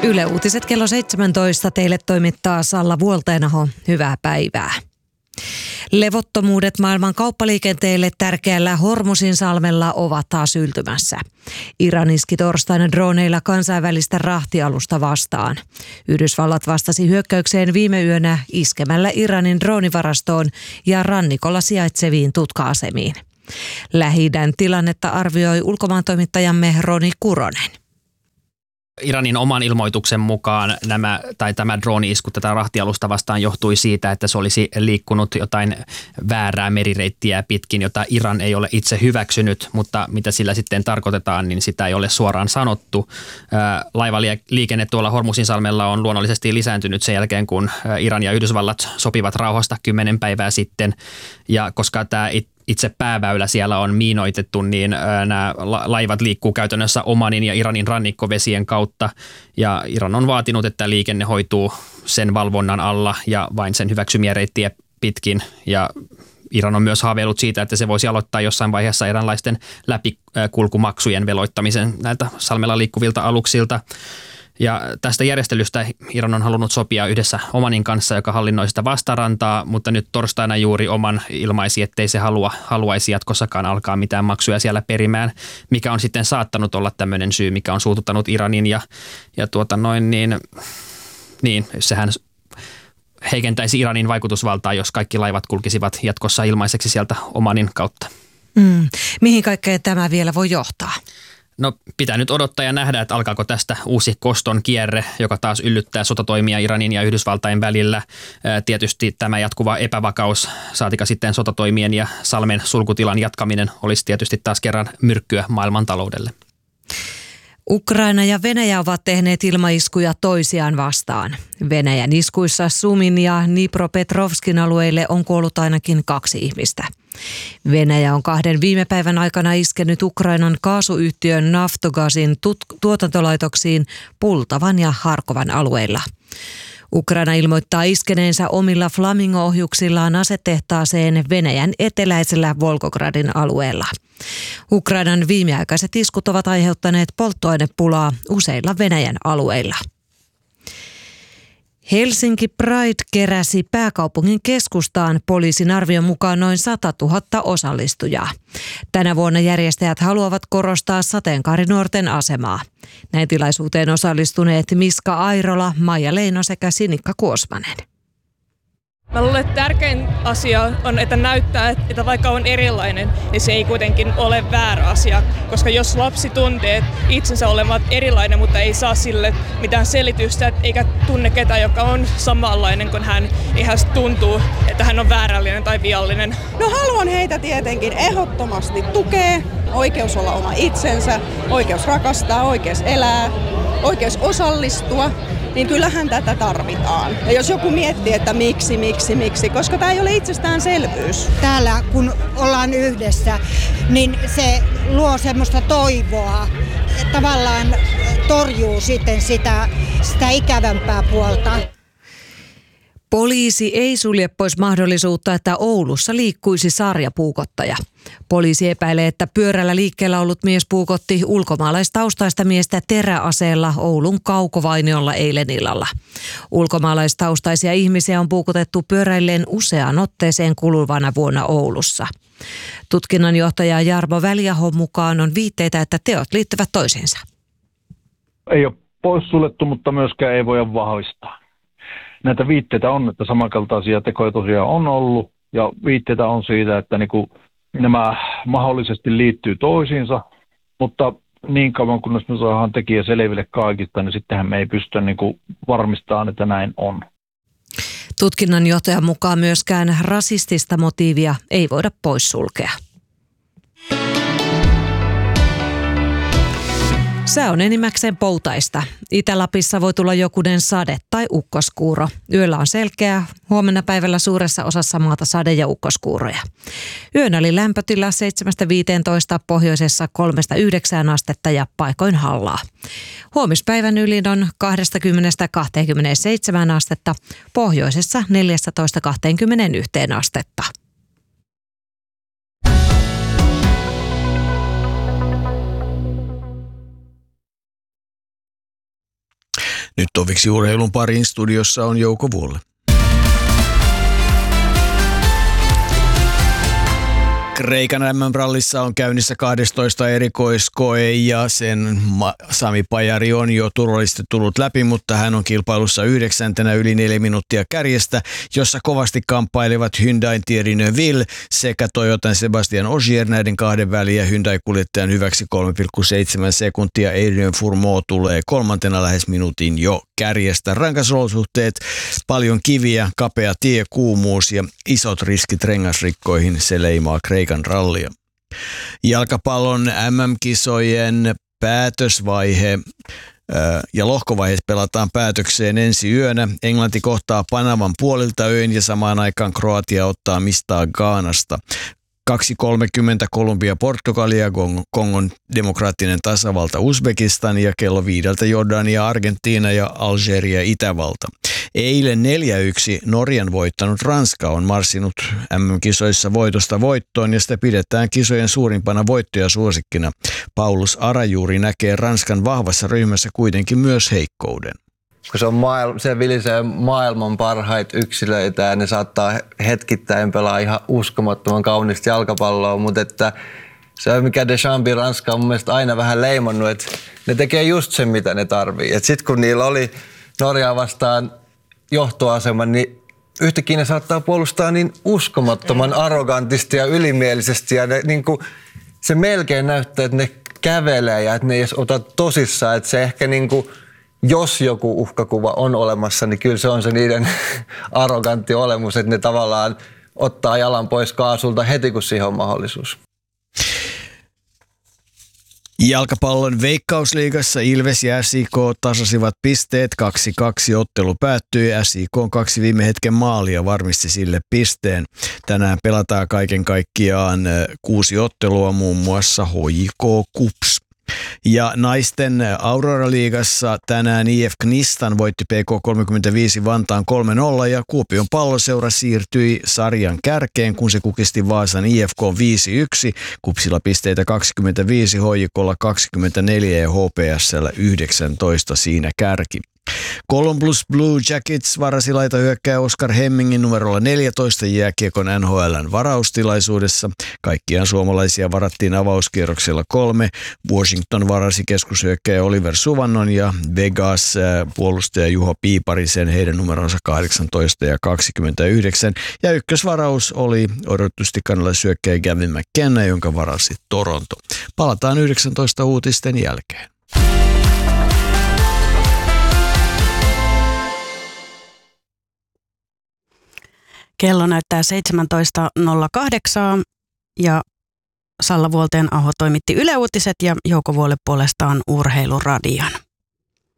Yle Uutiset kello 17 teille toimittaa Salla Vuolteenaho. Hyvää päivää. Levottomuudet maailman kauppaliikenteelle tärkeällä Hormuzinsalmella ovat taas yltymässä. Iran iski torstaina droneilla kansainvälistä rahtialusta vastaan. Yhdysvallat vastasi hyökkäykseen viime yönä iskemällä Iranin droonivarastoon ja rannikolla sijaitseviin tutka-asemiin. Lähi-idän tilannetta arvioi ulkomaantoimittajamme Roni Kuronen. Iranin oman ilmoituksen mukaan tämä drooni-isku tätä rahtialusta vastaan johtui siitä, että se olisi liikkunut jotain väärää merireittiä pitkin, jota Iran ei ole itse hyväksynyt, mutta mitä sillä sitten tarkoitetaan, niin sitä ei ole suoraan sanottu. Laivaliikenne tuolla Hormuzinsalmella on luonnollisesti lisääntynyt sen jälkeen, kun Iran ja Yhdysvallat sopivat rauhasta 10 päivää sitten, ja koska tämä itse pääväylä siellä on miinoitettu, niin nämä laivat liikkuu käytännössä Omanin ja Iranin rannikkovesien kautta. Ja Iran on vaatinut, että liikenne hoituu sen valvonnan alla ja vain sen hyväksymiä reittiä pitkin. Ja Iran on myös haaveillut siitä, että se voisi aloittaa jossain vaiheessa eräänlaisten läpikulkumaksujen veloittamisen näiltä salmella liikkuvilta aluksilta. Ja tästä järjestelystä Iran on halunnut sopia yhdessä Omanin kanssa, joka hallinnoi sitä vastarantaa, mutta nyt torstaina juuri Oman ilmaisi, ettei se haluaisi jatkossakaan alkaa mitään maksuja siellä perimään, mikä on sitten saattanut olla tämmöinen syy, mikä on suututtanut Iranin niin sehän heikentäisi Iranin vaikutusvaltaa, jos kaikki laivat kulkisivat jatkossa ilmaiseksi sieltä Omanin kautta. Mihin kaikkeen tämä vielä voi johtaa? No pitää nyt odottaa ja nähdä, että alkaako tästä uusi koston kierre, joka taas yllyttää sotatoimia Iranin ja Yhdysvaltain välillä. Tietysti tämä jatkuva epävakaus, saatika sitten sotatoimien ja salmen sulkutilan jatkaminen olisi tietysti taas kerran myrkkyä maailmantaloudelle. Ukraina ja Venäjä ovat tehneet ilmaiskuja toisiaan vastaan. Venäjän iskuissa Sumin ja Dnipropetrovskin alueille on kuollut ainakin 2 ihmistä. Venäjä on 2 viime päivän aikana iskenyt Ukrainan kaasuyhtiön Naftogazin tuotantolaitoksiin Pultavan ja Harkovan alueilla. Ukraina ilmoittaa iskeneensä omilla Flamingo-ohjuksillaan asetehtaaseen Venäjän eteläisellä Volgogradin alueella. Ukrainan viimeaikaiset iskut ovat aiheuttaneet polttoainepulaa useilla Venäjän alueilla. Helsinki Pride keräsi pääkaupungin keskustaan poliisin arvion mukaan noin 100 000 osallistujaa. Tänä vuonna järjestäjät haluavat korostaa sateenkaarinuorten asemaa. Näin tilaisuuteen osallistuneet Miska Airola, Maija Leino sekä Sinikka Kuosmanen. Mä luulen, että tärkein asia on, että näyttää, että vaikka on erilainen, niin se ei kuitenkin ole väärä asia. Koska jos lapsi tuntee itsensä olevat erilainen, mutta ei saa sille mitään selitystä, eikä tunne ketään, joka on samanlainen kuin hän, niin hän tuntuu, että hän on väärällinen tai viallinen. No haluan heitä tietenkin ehdottomasti tukea. Oikeus olla oma itsensä, oikeus rakastaa, oikeus elää, oikeus osallistua. Niin kyllähän tätä tarvitaan. Ja jos joku miettii, että miksi, koska tämä ei ole itsestäänselvyys. Täällä kun ollaan yhdessä, niin se luo semmoista toivoa. Tavallaan torjuu sitten sitä ikävämpää puolta. Poliisi ei sulje pois mahdollisuutta, että Oulussa liikkuisi sarjapuukottaja. Poliisi epäilee, että pyörällä liikkeellä ollut mies puukotti ulkomaalaistaustaista miestä teräaseella Oulun Kaukovainiolla eilen illalla. Ulkomaalaistaustaisia ihmisiä on puukotettu pyöräilleen useaan otteeseen kuluvana vuonna Oulussa. Tutkinnanjohtaja Jarmo Väliahon mukaan on viitteitä, että teot liittyvät toisiinsa. Ei ole poissuljettu, mutta myöskään ei voida vahvistaa. Näitä viitteitä on, että samankaltaisia tekoja tosiaan on ollut, ja viitteitä on siitä, että nämä mahdollisesti liittyy toisiinsa, mutta niin kauan kunnes me saadaan tekijä selville kaikista, niin sittenhän me ei pystytä varmistamaan, että näin on. Tutkinnanjohtajan mukaan myöskään rasistista motiivia ei voida poissulkea. Sää on enimmäkseen poutaista. Itä-Lapissa voi tulla jokunen sade tai ukkoskuuro. Yöllä on selkeää, huomenna päivällä suuressa osassa maata sade- ja ukkoskuuroja. Yön oli lämpötila 7-15, pohjoisessa 3-9 astetta ja paikoin hallaa. Huomispäivän ylin on 20-27 astetta, pohjoisessa 14-21 astetta. Nyt Toviksi urheilun parin studiossa on Jouko Vuolle. Kreikan MM-rallissa on käynnissä 12 erikoiskoe ja sen Sami Pajari on jo turvallisesti tullut läpi, mutta hän on kilpailussa 9. yli 4 minuuttia kärjestä, jossa kovasti kamppailevat Hyundain Thierry Neuville sekä Toyotan Sebastian Ogier. Näiden kahden väliä Hyundai-kuljettajan hyväksi 3,7 sekuntia. Adrien Fourmaux tulee 3. lähes minuutin jo kärjestä. Rankas olosuhteet, paljon kiviä, kapea tie, kuumuus ja isot riskit rengasrikkoihin, se leimaa Kreikan rallia. Jalkapallon MM-kisojen päätösvaihe ja lohkovaiheessa pelataan päätökseen ensi yönä. Englanti kohtaa Panaman puolilta öin ja samaan aikaan Kroatia ottaa mistaa Ghanasta. 2.30 Kolumbia Portugalia, Kongon demokraattinen tasavalta Uzbekistan ja kello 5 Jordania Argentiina ja Algeria Itävalta. Eilen 4-1 Norjan voittanut Ranska on marssinut MM-kisoissa voitosta voittoon ja sitä pidetään kisojen suurimpana voittajasuosikkina. Paulus Arajuuri näkee Ranskan vahvassa ryhmässä kuitenkin myös heikkouden. Kun se vilisee maailman parhaita yksilöitä ja ne saattaa hetkittäin pelaa ihan uskomattoman kaunista jalkapalloa, mutta että se mikä Deschampsin Ranska on mun mielestä aina vähän leimannut, että ne tekee just sen mitä ne tarvii. Sitten kun niillä oli Norjaa vastaan johtoaseman, niin yhtäkkiä ne saattaa puolustaa niin uskomattoman arrogantisti ja ylimielisesti ja ne, niin kuin, se melkein näyttää, että ne kävelee ja että ne ei edes ota tosissaan, että se ehkä niin kuin jos joku uhkakuva on olemassa, niin kyllä se on se niiden arrogantti olemus, että ne tavallaan ottaa jalan pois kaasulta heti, kun siihen on mahdollisuus. Jalkapallon Veikkausliigassa Ilves ja SIK tasasivat pisteet. 2-2 ottelu päättyi. SIK on 2 viime hetken maalia varmisti sille pisteen. Tänään pelataan kaiken kaikkiaan 6 ottelua, muun muassa HJK KuPS. Ja naisten Aurora-liigassa tänään IF Knistan voitti PK35 Vantaan 3-0 ja Kuopion Palloseura siirtyi sarjan kärkeen, kun se kukisti Vaasan IFK 5-1. KuPSilla pisteitä 25, HJK:lla 24 ja HPS:llä 19 siinä kärki. Columbus Blue Jackets varasi laitahyökkääjä Oskar Hemmingin numerolla 14 jääkiekon NHL:n varaustilaisuudessa. Kaikkiaan suomalaisia varattiin avauskierroksella 3. Washington varasi keskushyökkääjä Oliver Suvannon ja Vegas puolustaja Juho Piiparisen, heidän numeronsa 18 ja 29. Ja ykkösvaraus oli odotusti kanadalaishyökkääjä Gavin McKenna, jonka varasi Toronto. Palataan 19 uutisten jälkeen. Kello näyttää 17.08 ja Salla Vuolteen-Aho toimitti Yle Uutiset ja Jouko Vuole puolestaan Urheiluradion.